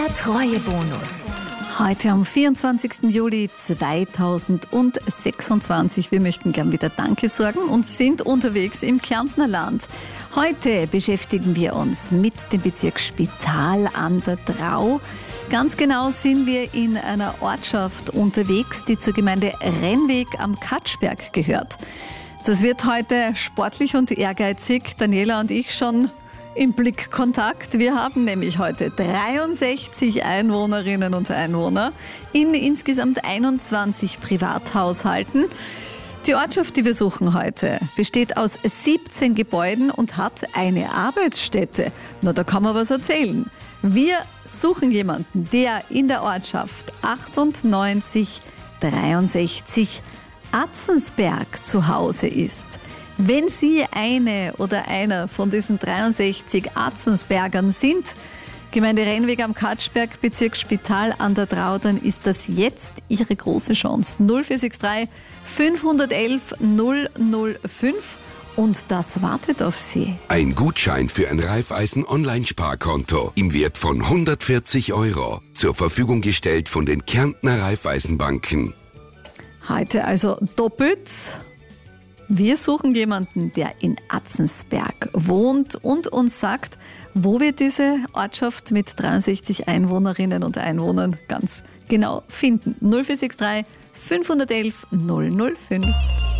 Der Treuebonus. Heute am 24. Juli 2026. Wir möchten gern wieder Danke sagen und sind unterwegs im Kärntner Land. Heute beschäftigen wir uns mit dem Bezirk Spital an der Drau. Ganz genau sind wir in einer Ortschaft unterwegs, die zur Gemeinde Rennweg am Katschberg gehört. Das wird heute sportlich und ehrgeizig. Daniela und ich schon im Blickkontakt. Wir haben nämlich heute 63 Einwohnerinnen und Einwohner in insgesamt 21 Privathaushalten. Die Ortschaft, die wir suchen heute, besteht aus 17 Gebäuden und hat eine Arbeitsstätte. Na, da kann man was erzählen. Wir suchen jemanden, der in der Ortschaft 9863 Atzensberg zu Hause ist. Wenn Sie eine oder einer von diesen 63 Atzensbergern sind, Gemeinde Rennweg am Katschberg, Bezirk Spital an der Drau, dann ist das jetzt Ihre große Chance. 0463 511 005 und das wartet auf Sie. Ein Gutschein für ein Raiffeisen-Online-Sparkonto im Wert von 140 € zur Verfügung gestellt von den Kärntner Raiffeisenbanken. Heute also doppelt. Wir suchen jemanden, der in Atzensberg wohnt und uns sagt, wo wir diese Ortschaft mit 63 Einwohnerinnen und Einwohnern ganz genau finden. 0463 511 005.